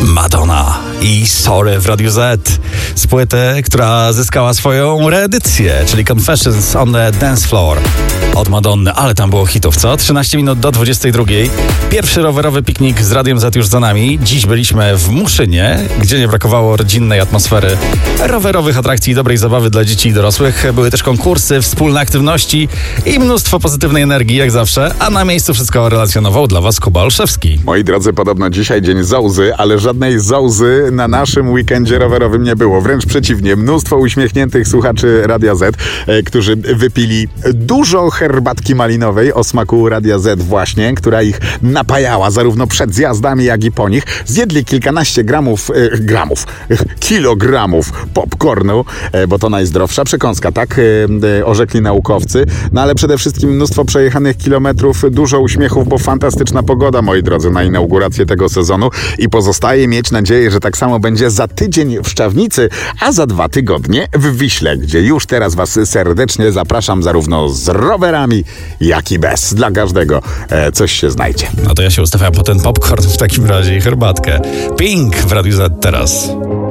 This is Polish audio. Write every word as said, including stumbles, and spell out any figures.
Madonna i Sorry w Radiu Z z płyty, która zyskała swoją reedycję, czyli Confessions on the Dance Floor od Madonny, ale tam było hitów, co? trzynaście minut do dwudziestej drugiej. Pierwszy rowerowy piknik z Radiem Z już za nami. Dziś byliśmy w Muszynie, gdzie nie brakowało rodzinnej atmosfery, rowerowych atrakcji i dobrej zabawy dla dzieci i dorosłych. Były też konkursy, wspólne aktywności i mnóstwo pozytywnej energii, jak zawsze, a na miejscu wszystko relacjonował dla Was Kuba Olszewski. Moi drodzy, podobno dzisiaj dzień Zołzy, ale żadnej Zołzy na naszym weekendzie rowerowym nie było. Wręcz przeciwnie, mnóstwo uśmiechniętych słuchaczy Radia Z, e, którzy wypili dużo herbatki malinowej o smaku Radia Z właśnie, która ich napajała zarówno przed zjazdami, jak i po nich. Zjedli kilkanaście gramów, e, gramów, e, kilogramów popcornu, e, bo to najzdrowsza przekąska, tak e, e, orzekli naukowcy. No ale przede wszystkim mnóstwo przejechanych kilometrów, dużo uśmiechów, bo fantastyczna pogoda, moi drodzy, na inaugurację tego sezonu i pozostaje mieć nadzieję, że tak samo będzie za tydzień w Szczawnicy, a za dwa tygodnie w Wiśle, gdzie już teraz Was serdecznie zapraszam zarówno z rowerami, jak i bez. Dla każdego e, coś się znajdzie. No to ja się ustawiam po ten popcorn w takim razie i herbatkę. Pink w Radiu Z teraz.